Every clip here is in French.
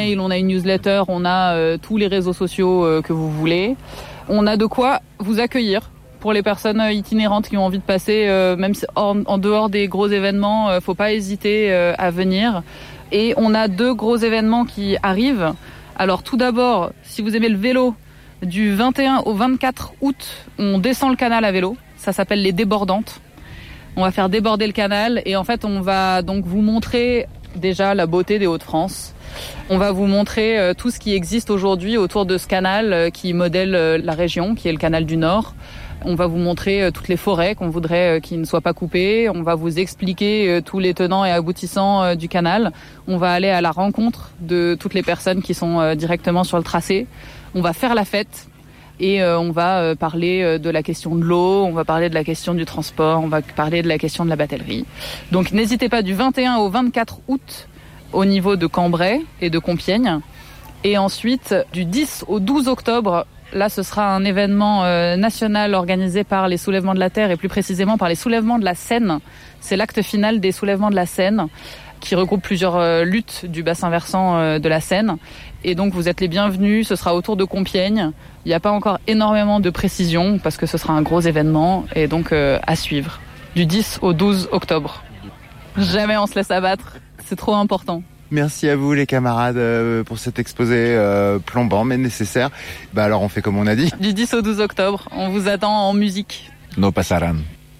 mail, on a une newsletter, on a tous les réseaux sociaux que vous voulez. On a de quoi vous accueillir. Pour les personnes itinérantes qui ont envie de passer, même en dehors des gros événements, faut pas hésiter à venir. Et on a 2 gros événements qui arrivent. Alors tout d'abord, si vous aimez le vélo, du 21 au 24 août, on descend le canal à vélo. Ça s'appelle les débordantes. On va faire déborder le canal et en fait on va donc vous montrer déjà la beauté des Hauts-de-France. On va vous montrer tout ce qui existe aujourd'hui autour de ce canal qui modèle la région, qui est le canal du Nord. On va vous montrer toutes les forêts qu'on voudrait qu'ils ne soient pas coupées. On va vous expliquer tous les tenants et aboutissants du canal. On va aller à la rencontre de toutes les personnes qui sont directement sur le tracé. On va faire la fête et on va parler de la question de l'eau, on va parler de la question du transport, on va parler de la question de la batellerie. Donc n'hésitez pas du 21 au 24 août au niveau de Cambrai et de Compiègne. Et ensuite, du 10 au 12 octobre, là, ce sera un événement national organisé par les Soulèvements de la Terre et plus précisément par les Soulèvements de la Seine. C'est l'acte final des Soulèvements de la Seine qui regroupe plusieurs luttes du bassin versant de la Seine. Et donc, vous êtes les bienvenus. Ce sera autour de Compiègne. Il n'y a pas encore énormément de précisions parce que ce sera un gros événement et donc à suivre. Du 10 au 12 octobre. Jamais on se laisse abattre. C'est trop important. Merci à vous les camarades pour cet exposé plombant mais nécessaire. Alors on fait comme on a dit. Du 10 au 12 octobre, on vous attend en musique. No pasarán.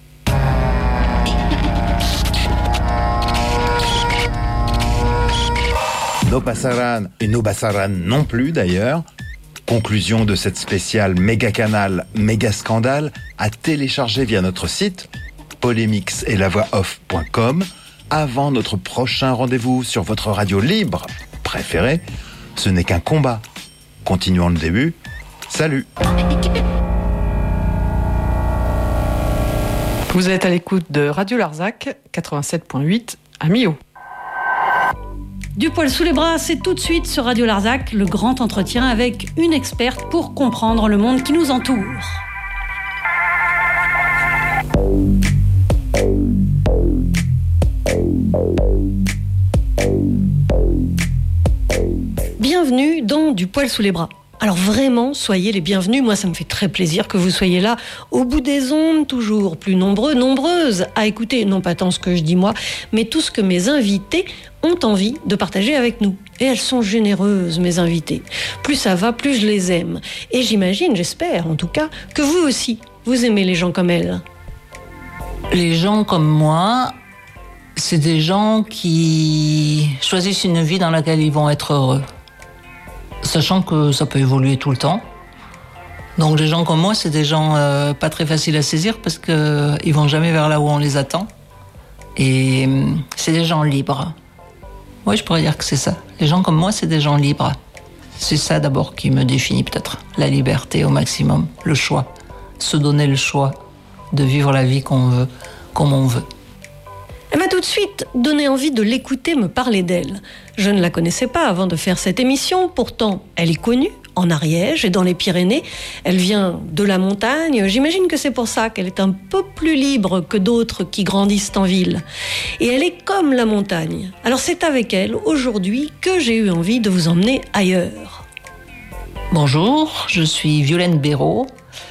No pasarán et no pasarán non plus d'ailleurs. Conclusion de cette spéciale méga canal, méga scandale à télécharger via notre site polémix et la voix off.com. Avant notre prochain rendez-vous sur votre radio libre préférée, ce n'est qu'un combat. Continuons le début. Salut. Vous êtes à l'écoute de Radio Larzac, 87.8 à Millau. Du poil sous les bras, c'est tout de suite sur Radio Larzac, le grand entretien avec une experte pour comprendre le monde qui nous entoure. Bienvenue dans Du poil sous les bras. Alors vraiment, soyez les bienvenus. Moi, ça me fait très plaisir que vous soyez là, au bout des ondes, toujours plus nombreux, nombreuses, à écouter, non pas tant ce que je dis moi, mais tout ce que mes invités ont envie de partager avec nous. Et elles sont généreuses, mes invités. Plus ça va, plus je les aime. Et j'imagine, j'espère en tout cas, que vous aussi, vous aimez les gens comme elles. Les gens comme moi, c'est des gens qui choisissent une vie dans laquelle ils vont être heureux. Sachant que ça peut évoluer tout le temps. Donc les gens comme moi, c'est des gens pas très faciles à saisir parce qu'ils vont jamais vers là où on les attend. Et c'est des gens libres. Oui, je pourrais dire que c'est ça. Les gens comme moi, c'est des gens libres. C'est ça d'abord qui me définit peut-être. La liberté au maximum, le choix. Se donner le choix de vivre la vie qu'on veut, comme on veut. Elle m'a tout de suite donné envie de l'écouter me parler d'elle. Je ne la connaissais pas avant de faire cette émission, pourtant elle est connue en Ariège et dans les Pyrénées. Elle vient de la montagne, j'imagine que c'est pour ça qu'elle est un peu plus libre que d'autres qui grandissent en ville. Et elle est comme la montagne. Alors c'est avec elle, aujourd'hui, que j'ai eu envie de vous emmener ailleurs. Bonjour, je suis Violaine Béraud.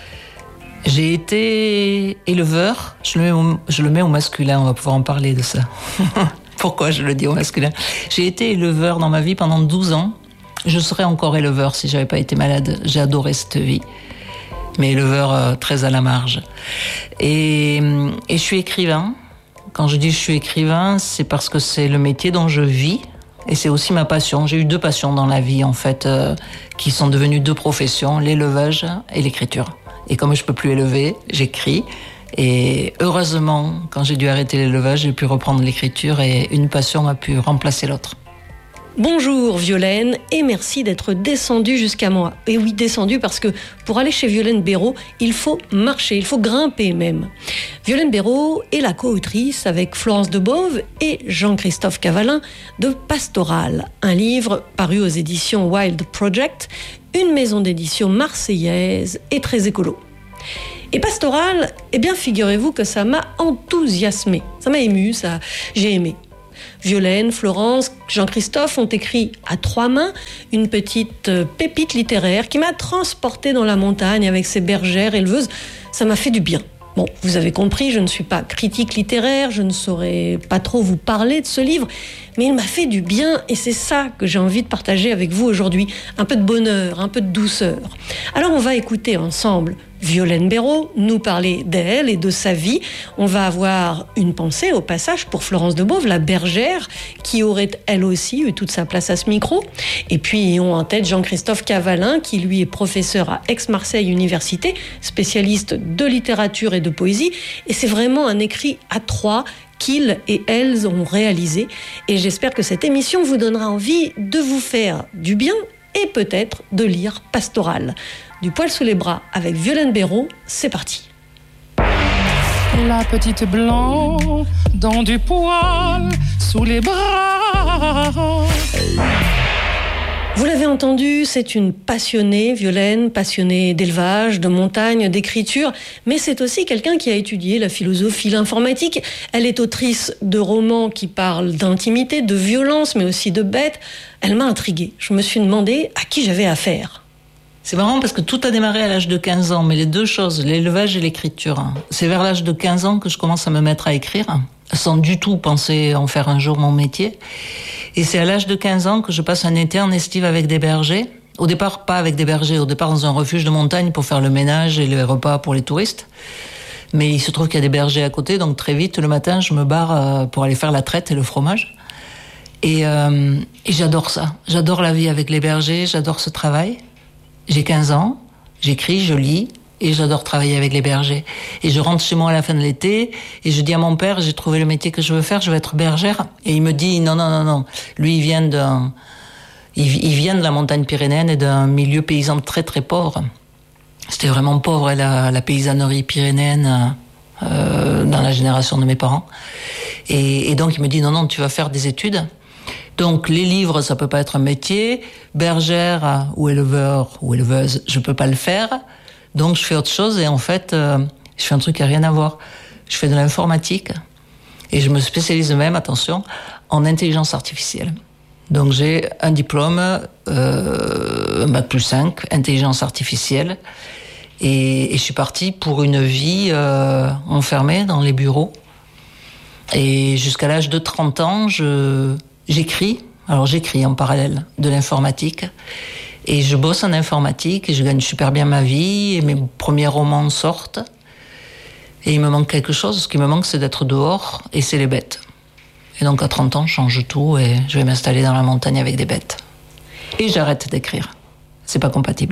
J'ai été éleveur, je le mets au masculin, on va pouvoir en parler de ça. Pourquoi je le dis au masculin ? J'ai été éleveur dans ma vie pendant 12 ans. Je serais encore éleveur si j'avais pas été malade. J'ai adoré cette vie. Mais éleveur très à la marge. Et je suis écrivain. Quand je dis je suis écrivain, c'est parce que c'est le métier dont je vis. Et c'est aussi ma passion. J'ai eu 2 passions dans la vie, en fait, qui sont devenues 2 professions, l'élevage et l'écriture. Et comme je peux plus élever, j'écris. Et heureusement, quand j'ai dû arrêter l'élevage, j'ai pu reprendre l'écriture et une passion a pu remplacer l'autre. Bonjour Violaine, et merci d'être descendue jusqu'à moi. Et oui, descendue parce que pour aller chez Violaine Béraud, il faut marcher, il faut grimper même. Violaine Béraud est la co-autrice avec Florence Debove et Jean-Christophe Cavalin de Pastoral, un livre paru aux éditions Wild Project, une maison d'édition marseillaise et très écolo. Et Pastoral, eh bien figurez-vous que ça m'a enthousiasmée, ça m'a émue, j'ai aimé. Violaine, Florence, Jean-Christophe ont écrit à 3 mains une petite pépite littéraire qui m'a transportée dans la montagne avec ses bergères éleveuses. Ça m'a fait du bien. Bon, vous avez compris, je ne suis pas critique littéraire, je ne saurais pas trop vous parler de ce livre, mais il m'a fait du bien et c'est ça que j'ai envie de partager avec vous aujourd'hui. Un peu de bonheur, un peu de douceur. Alors on va écouter ensemble Violaine Béraud nous parler d'elle et de sa vie. On va avoir une pensée au passage pour Florence de Beauve, la bergère, qui aurait elle aussi eu toute sa place à ce micro. Et puis ayons en tête Jean-Christophe Cavalin, qui lui est professeur à Aix-Marseille Université, spécialiste de littérature et de poésie. Et c'est vraiment un écrit à 3 qu'ils et elles ont réalisé. Et j'espère que cette émission vous donnera envie de vous faire du bien et peut-être de lire Pastoral. Du poil sous les bras avec Violaine Béraud, c'est parti. La petite blanc dans du poil sous les bras. Vous l'avez entendu, c'est une passionnée, Violaine, passionnée d'élevage, de montagne, d'écriture, mais c'est aussi quelqu'un qui a étudié la philosophie, l'informatique. Elle est autrice de romans qui parlent d'intimité, de violence, mais aussi de bêtes. Elle m'a intriguée. Je me suis demandé à qui j'avais affaire. C'est marrant parce que tout a démarré à l'âge de 15 ans, mais les deux choses, l'élevage et l'écriture. C'est vers l'âge de 15 ans que je commence à me mettre à écrire, sans du tout penser en faire un jour mon métier. Et c'est à l'âge de 15 ans que je passe un été en estive avec des bergers. Au départ, pas avec des bergers, au départ dans un refuge de montagne pour faire le ménage et les repas pour les touristes. Mais il se trouve qu'il y a des bergers à côté, donc très vite, le matin, je me barre pour aller faire la traite et le fromage. Et j'adore ça. J'adore la vie avec les bergers, j'adore ce travail. J'ai 15 ans, j'écris, je lis, et j'adore travailler avec les bergers. Et je rentre chez moi à la fin de l'été, et je dis à mon père, j'ai trouvé le métier que je veux faire, je veux être bergère. Et il me dit, non. Lui, il vient de la montagne pyrénéenne et d'un milieu paysan très très pauvre. C'était vraiment pauvre, la paysannerie pyrénéenne, dans la génération de mes parents. Et donc il me dit, non, tu vas faire des études. Donc les livres, ça peut pas être un métier. Bergère ou éleveur ou éleveuse, je peux pas le faire. Donc je fais autre chose et en fait, je fais un truc qui a rien à voir. Je fais de l'informatique et je me spécialise même, attention, en intelligence artificielle. Donc j'ai un diplôme, Bac+5, intelligence artificielle. Et je suis partie pour une vie enfermée dans les bureaux. Et jusqu'à l'âge de 30 ans, j'écris. Alors j'écris en parallèle de l'informatique. Et je bosse en informatique et je gagne super bien ma vie. Et mes premiers romans sortent. Et il me manque quelque chose. Ce qui me manque, c'est d'être dehors et c'est les bêtes. Et donc à 30 ans, je change tout et je vais m'installer dans la montagne avec des bêtes. Et j'arrête d'écrire. C'est pas compatible.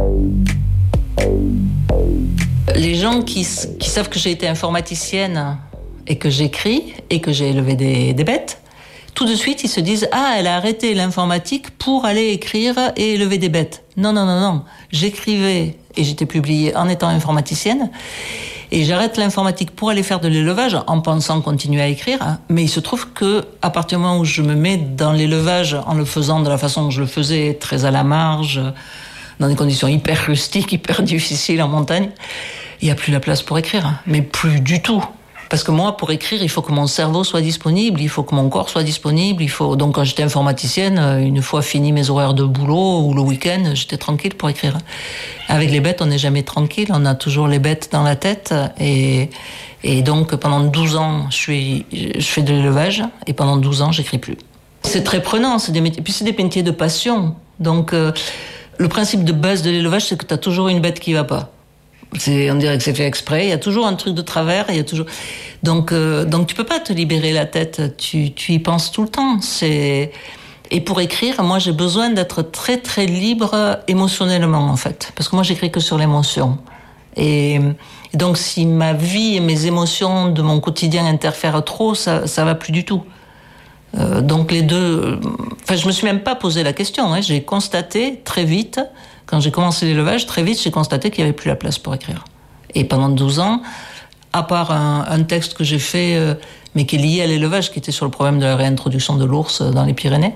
Les gens qui savent que j'ai été informaticienne et que j'écris et que j'ai élevé des bêtes, tout de suite ils se disent « Ah, elle a arrêté l'informatique pour aller écrire et élever des bêtes. » Non. J'écrivais et j'étais publiée en étant informaticienne et j'arrête l'informatique pour aller faire de l'élevage en pensant continuer à écrire. Mais il se trouve que à partir du moment où je me mets dans l'élevage en le faisant de la façon dont je le faisais, très à la marge, dans des conditions hyper rustiques, hyper difficiles en montagne, il n'y a plus la place pour écrire. Mais plus du tout. Parce que moi, pour écrire, il faut que mon cerveau soit disponible, il faut que mon corps soit disponible, Donc quand j'étais informaticienne, une fois fini mes horaires de boulot ou le week-end, j'étais tranquille pour écrire. Avec les bêtes, on n'est jamais tranquille, on a toujours les bêtes dans la tête. Et donc pendant 12 ans, je fais de l'élevage et pendant 12 ans, j'écris plus. C'est très prenant, c'est des métiers. Puis c'est des métiers de passion. Donc le principe de base de l'élevage, c'est que tu as toujours une bête qui va pas. On dirait que c'est fait exprès. Il y a toujours un truc de travers. Il y a toujours. Donc tu peux pas te libérer la tête. Tu y penses tout le temps. Et pour écrire, moi j'ai besoin d'être très très libre émotionnellement en fait, parce que moi j'écris que sur l'émotion. Et donc si ma vie et mes émotions de mon quotidien interfèrent trop, ça va plus du tout. Donc les deux. Enfin, je me suis même pas posé la question. J'ai constaté très vite. Quand j'ai commencé l'élevage, très vite, j'ai constaté qu'il n'y avait plus la place pour écrire. Et pendant 12 ans, à part un texte que j'ai fait, mais qui est lié à l'élevage, qui était sur le problème de la réintroduction de l'ours dans les Pyrénées,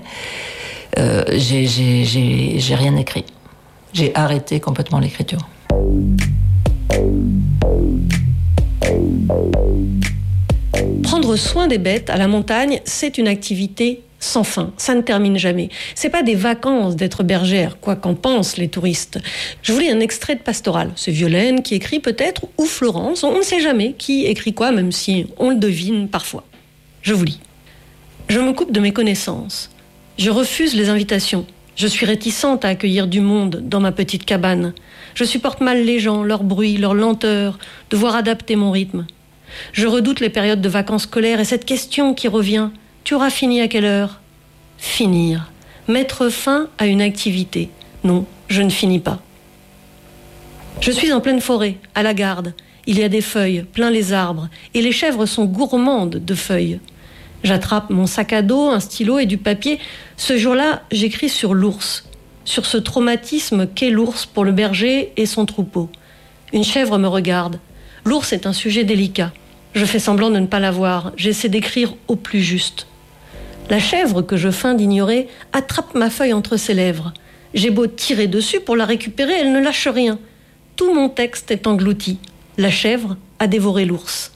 j'ai rien écrit. J'ai arrêté complètement l'écriture. Prendre Prendre soin des bêtes à la montagne, c'est une activité sans fin, ça ne termine jamais. C'est pas des vacances d'être bergère, quoi qu'en pensent les touristes. Je vous lis un extrait de Pastoral. C'est Violaine qui écrit peut-être, ou Florence, on ne sait jamais qui écrit quoi, même si on le devine parfois. Je vous lis. Je me coupe de mes connaissances. Je refuse les invitations. Je suis réticente à accueillir du monde dans ma petite cabane. Je supporte mal les gens, leur bruit, leur lenteur, devoir adapter mon rythme. Je redoute les périodes de vacances scolaires et cette question qui revient. Tu auras fini à quelle heure ? Finir. Mettre fin à une activité. Non, je ne finis pas. Je suis en pleine forêt, à la garde. Il y a des feuilles, plein les arbres, et les chèvres sont gourmandes de feuilles. J'attrape mon sac à dos, un stylo et du papier. Ce jour-là, j'écris sur l'ours, sur ce traumatisme qu'est l'ours pour le berger et son troupeau. Une chèvre me regarde. L'ours est un sujet délicat. Je fais semblant de ne pas la voir. J'essaie d'écrire au plus juste. La chèvre, que je feins d'ignorer, attrape ma feuille entre ses lèvres. J'ai beau tirer dessus pour la récupérer, elle ne lâche rien. Tout mon texte est englouti. La chèvre a dévoré l'ours.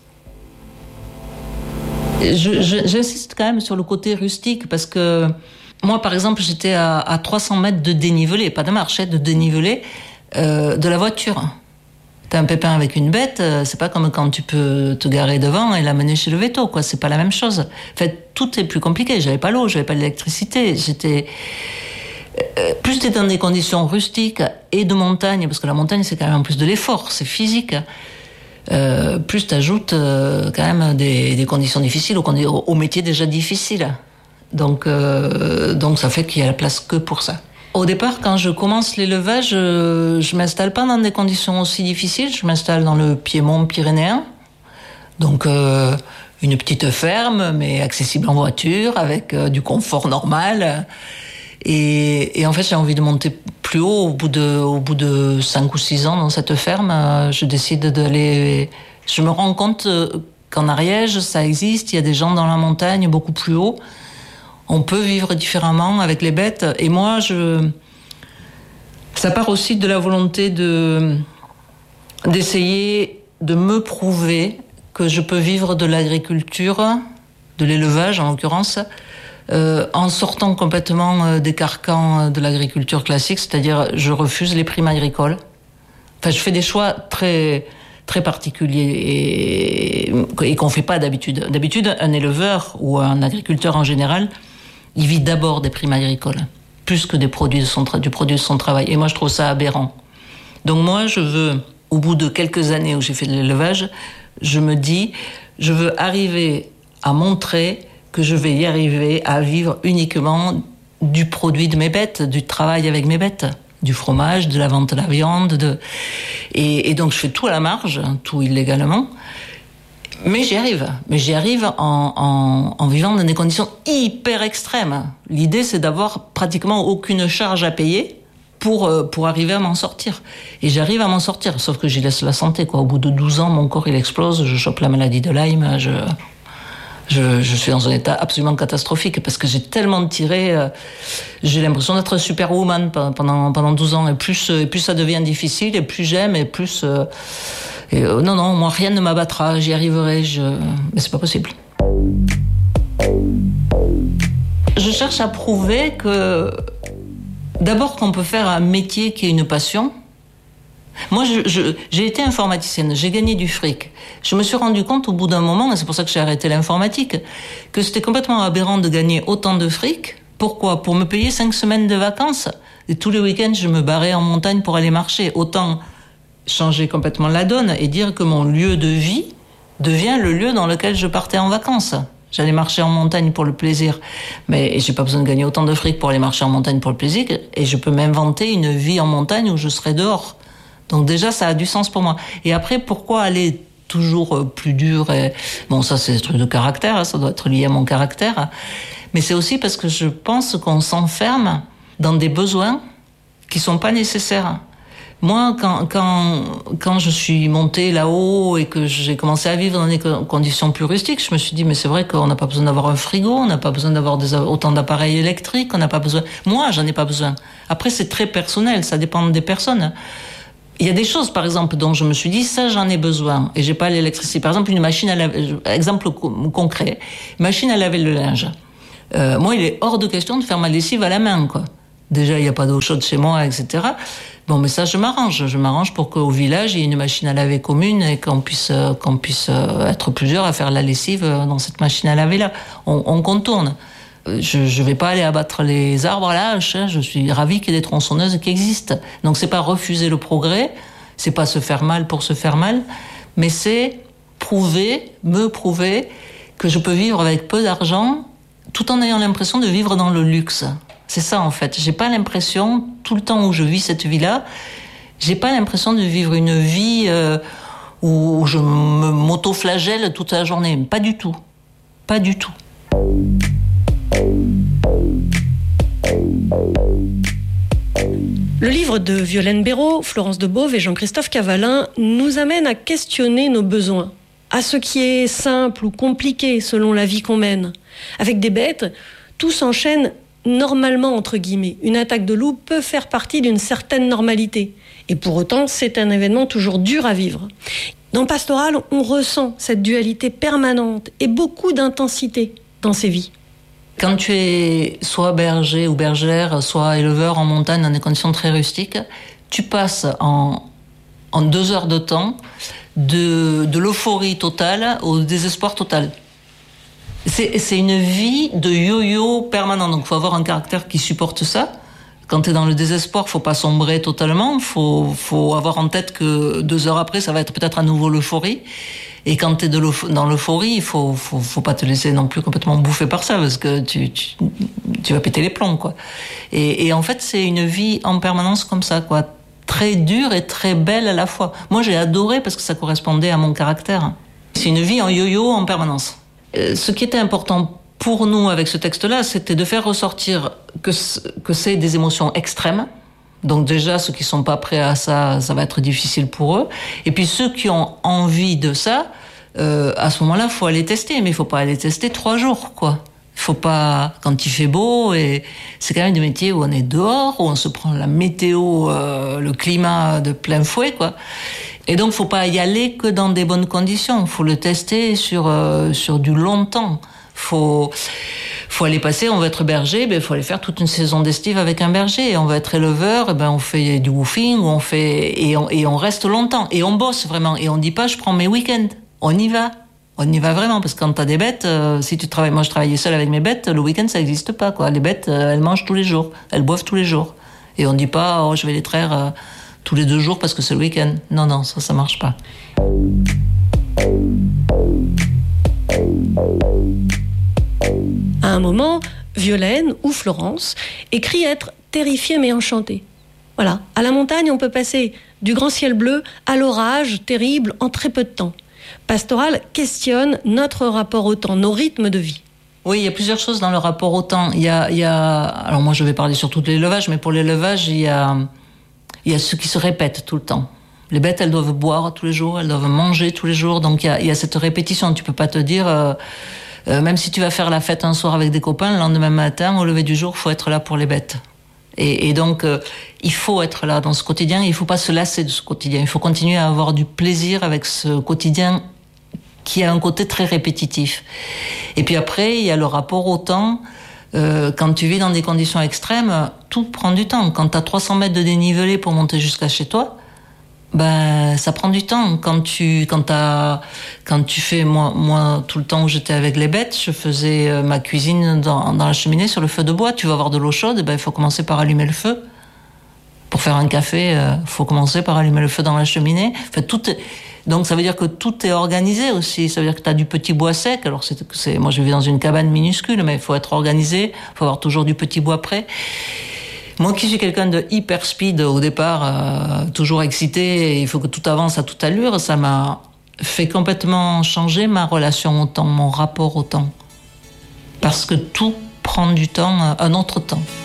J'insiste quand même sur le côté rustique parce que moi, par exemple, j'étais à 300 mètres de dénivelé, pas de marche, de dénivelé de la voiture. T'as un pépin avec une bête, c'est pas comme quand tu peux te garer devant et la mener chez le véto, quoi. C'est pas la même chose. En fait, tout est plus compliqué. J'avais pas l'eau, j'avais pas l'électricité. Plus t'es dans des conditions rustiques et de montagne, parce que la montagne c'est quand même en plus de l'effort, c'est physique. Plus t'ajoutes quand même des conditions difficiles au métier déjà difficile. Donc ça fait qu'il y a la place que pour ça. Au départ, quand je commence l'élevage, je m'installe pas dans des conditions aussi difficiles. Je m'installe dans le Piémont pyrénéen. Donc, une petite ferme, mais accessible en voiture, avec du confort normal. Et en fait, j'ai envie de monter plus haut. Au bout de 5 ou 6 ans dans cette ferme, je décide d'aller... Je me rends compte qu'en Ariège, ça existe. Il y a des gens dans la montagne beaucoup plus haut. On peut vivre différemment avec les bêtes. Et moi, ça part aussi de la volonté d'essayer de me prouver que je peux vivre de l'agriculture, de l'élevage en l'occurrence, en sortant complètement des carcans de l'agriculture classique, c'est-à-dire je refuse les primes agricoles. Enfin, je fais des choix très, très particuliers et qu'on ne fait pas d'habitude. D'habitude, un éleveur ou un agriculteur en général, il vit d'abord des primes agricoles, plus que du produit de son travail. Et moi, je trouve ça aberrant. Donc moi, je veux, au bout de quelques années où j'ai fait de l'élevage, je me dis, je veux arriver à montrer que je vais y arriver à vivre uniquement du produit de mes bêtes, du travail avec mes bêtes, du fromage, de la vente de la viande. Et donc, je fais tout à la marge, tout illégalement. Mais j'y arrive en vivant dans des conditions hyper extrêmes. L'idée, c'est d'avoir pratiquement aucune charge à payer pour arriver à m'en sortir. Et j'arrive à m'en sortir, sauf que j'y laisse la santé, quoi. Au bout de 12 ans, mon corps, il explose, je chope la maladie de Lyme, je suis dans un état absolument catastrophique parce que j'ai tellement tiré, j'ai l'impression d'être superwoman pendant 12 ans. Et plus ça devient difficile, et plus j'aime, et plus... non, moi, rien ne m'abattra, j'y arriverai, mais c'est pas possible. Je cherche à prouver que, d'abord, qu'on peut faire un métier qui est une passion. Moi, j'ai été informaticienne, j'ai gagné du fric. Je me suis rendu compte au bout d'un moment, et c'est pour ça que j'ai arrêté l'informatique, que c'était complètement aberrant de gagner autant de fric. Pourquoi ? Pour me payer 5 semaines de vacances. Et tous les week-ends, je me barrais en montagne pour aller marcher. Autant changer complètement la donne et dire que mon lieu de vie devient le lieu dans lequel je partais en vacances. J'allais marcher en montagne pour le plaisir, mais j'ai pas besoin de gagner autant de fric pour aller marcher en montagne pour le plaisir, et je peux m'inventer une vie en montagne où je serai dehors. Donc déjà, ça a du sens pour moi. Et après, pourquoi aller toujours plus dur Bon, ça, c'est des trucs de caractère, ça doit être lié à mon caractère. Mais c'est aussi parce que je pense qu'on s'enferme dans des besoins qui sont pas nécessaires. Moi, quand je suis montée là-haut et que j'ai commencé à vivre dans des conditions plus rustiques, je me suis dit, mais c'est vrai qu'on n'a pas besoin d'avoir un frigo, on n'a pas besoin d'avoir autant d'appareils électriques, on n'a pas besoin... Moi, j'en ai pas besoin. Après, c'est très personnel, ça dépend des personnes. Il y a des choses, par exemple, dont je me suis dit, ça, j'en ai besoin. Et j'ai pas l'électricité. Par exemple, une machine à laver, exemple concret, machine à laver le linge. Moi, il est hors de question de faire ma lessive à la main, quoi. Déjà, il n'y a pas d'eau chaude chez moi, etc. Bon, mais ça, je m'arrange. Je m'arrange pour qu'au village, il y ait une machine à laver commune et qu'on puisse être plusieurs à faire la lessive dans cette machine à laver-là. On contourne. Je vais pas aller abattre les arbres à la hache. Je suis ravie qu'il y ait des tronçonneuses qui existent. Donc c'est pas refuser le progrès, c'est pas se faire mal pour se faire mal, mais c'est me prouver que je peux vivre avec peu d'argent tout en ayant l'impression de vivre dans le luxe. C'est ça en fait. J'ai pas l'impression, tout le temps où je vis cette vie-là, j'ai pas l'impression de vivre une vie où je m'auto-flagelle toute la journée. Pas du tout. Pas du tout. Le livre de Violaine Béraud, Florence Debove et Jean-Christophe Cavalin nous amène à questionner nos besoins, à ce qui est simple ou compliqué selon la vie qu'on mène. Avec des bêtes, tout s'enchaîne normalement entre guillemets. Une attaque de loup peut faire partie d'une certaine normalité. Et pour autant, c'est un événement toujours dur à vivre. Dans Pastoral, on ressent cette dualité permanente et beaucoup d'intensité dans ces vies. Quand tu es soit berger ou bergère, soit éleveur en montagne dans des conditions très rustiques, tu passes en 2 heures de temps de l'euphorie totale au désespoir total. C'est une vie de yo-yo permanent, donc il faut avoir un caractère qui supporte ça. Quand tu es dans le désespoir, faut pas sombrer totalement, faut avoir en tête que 2 heures après, ça va être peut-être à nouveau l'euphorie. Et quand tu es dans l'euphorie, il faut pas te laisser non plus complètement bouffer par ça, parce que tu vas péter les plombs, quoi. Et en fait, c'est une vie en permanence comme ça, quoi. Très dure et très belle à la fois. Moi, j'ai adoré parce que ça correspondait à mon caractère. C'est une vie en yo-yo en permanence. Ce qui était important pour nous avec ce texte-là, c'était de faire ressortir que c'est des émotions extrêmes. Donc déjà, ceux qui sont pas prêts à ça, ça va être difficile pour eux. Et puis ceux qui ont envie de ça, à ce moment-là, faut aller tester. Mais il faut pas aller tester 3 jours, quoi. Il faut pas, quand il fait beau, et c'est quand même des métiers où on est dehors, où on se prend la météo, le climat de plein fouet, quoi. Et donc, faut pas y aller que dans des bonnes conditions. Faut le tester sur du long temps. Faut aller passer, on veut être berger, ben, faut aller faire toute une saison d'estive avec un berger. On veut être éleveur, ben, on fait du woofing, et on reste longtemps. Et on bosse vraiment. Et on dit pas, je prends mes week-ends. On y va. On y va vraiment, parce que quand t'as des bêtes, si tu travailles, moi je travaillais seule avec mes bêtes, le week-end ça n'existe pas, quoi. Les bêtes, elles mangent tous les jours, elles boivent tous les jours. Et on dit pas, oh, je vais les traire tous les 2 jours parce que c'est le week-end. Non, ça marche pas. À un moment, Violaine ou Florence écrit être terrifiée mais enchantée. Voilà, à la montagne, on peut passer du grand ciel bleu à l'orage terrible en très peu de temps. Pastoral questionne notre rapport au temps, nos rythmes de vie. Oui, il y a plusieurs choses dans le rapport au temps. Il y a alors moi je vais parler surtout de l'élevage, mais pour l'élevage, il y a ce qui se répète tout le temps. Les bêtes, elles doivent boire tous les jours, elles doivent manger tous les jours, donc il y a cette répétition. Tu peux pas te dire, même si tu vas faire la fête un soir avec des copains, le lendemain matin, au lever du jour, faut être là pour les bêtes. Et donc, il faut être là dans ce quotidien, il faut pas se lasser de ce quotidien. Il faut continuer à avoir du plaisir avec ce quotidien qui a un côté très répétitif. Et puis après, il y a le rapport au temps. Quand tu vis dans des conditions extrêmes, tout prend du temps. Quand tu as 300 mètres de dénivelé pour monter jusqu'à chez toi, ben ça prend du temps. Quand tu fais, moi tout le temps où j'étais avec les bêtes, je faisais ma cuisine dans la cheminée sur le feu de bois. Tu veux avoir de l'eau chaude, ben il faut commencer par allumer le feu. Pour faire un café, faut commencer par allumer le feu dans la cheminée. Enfin, donc ça veut dire que tout est organisé aussi. Ça veut dire que tu as du petit bois sec. Alors moi je vis dans une cabane minuscule, mais il faut être organisé. Il faut avoir toujours du petit bois prêt. Moi qui suis quelqu'un de hyper speed au départ, toujours excité, et il faut que tout avance à toute allure, ça m'a fait complètement changer ma relation au temps, mon rapport au temps. Parce que tout prend du temps, un autre temps.